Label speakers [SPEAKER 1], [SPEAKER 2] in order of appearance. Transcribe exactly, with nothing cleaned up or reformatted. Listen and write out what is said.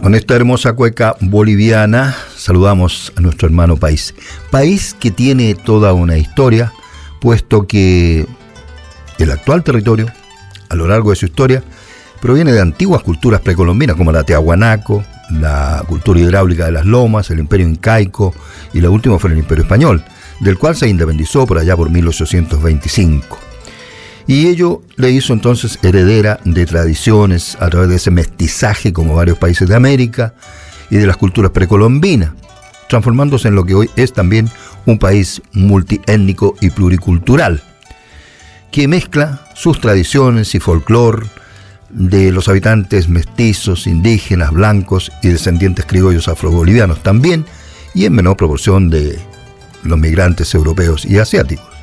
[SPEAKER 1] Con esta hermosa cueca boliviana saludamos a nuestro hermano país. País que tiene toda una historia, puesto que el actual territorio, a lo largo de su historia, proviene de antiguas culturas precolombinas como la Tiahuanaco, la cultura hidráulica de las lomas, el imperio incaico y la última fue el imperio español, del cual se independizó por allá por mil ochocientos veinticinco. Y ello le hizo entonces heredera de tradiciones a través de ese mestizaje como varios países de América y de las culturas precolombinas, transformándose en lo que hoy es también un país multiétnico y pluricultural, que mezcla sus tradiciones y folclore de los habitantes mestizos, indígenas, blancos y descendientes criollos afrobolivianos también, y en menor proporción de los migrantes europeos y asiáticos.